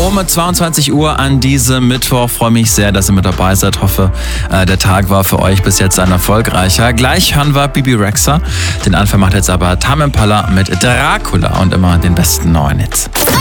Um 22 Uhr an diesem Mittwoch. Freue mich sehr, dass ihr mit dabei seid. Hoffe, der Tag war für euch bis jetzt ein erfolgreicher. Gleich hören wir Bebe Rexha. Den Anfang macht jetzt aber Tame Impala mit Dracula und immer den besten neuen Hits.